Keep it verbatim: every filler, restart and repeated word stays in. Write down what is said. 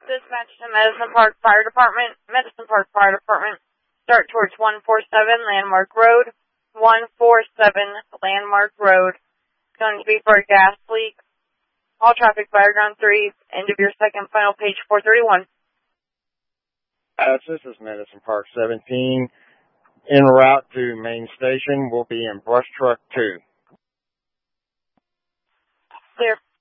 Dispatch to Medicine Park Fire Department. Medicine Park Fire Department. Start towards one forty-seven Landmark Road. one forty-seven Landmark Road. It's going to be for a gas leak. All traffic fire ground three. End of your second final page four thirty-one. Uh, this is Medicine Park seventeen. En route to main station. We'll be in brush truck two. Clear.